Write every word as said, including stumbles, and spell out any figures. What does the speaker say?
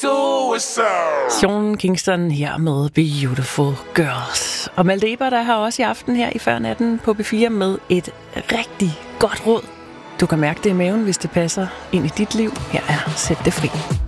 suicide. Sean Kingston her med Beautiful Girls. Og Malte Ebert er her også i aften her i Før Natten på B fire med et rigtig godt råd. Du kan mærke det i maven, hvis det passer ind i dit liv. Her er Sæt det fri.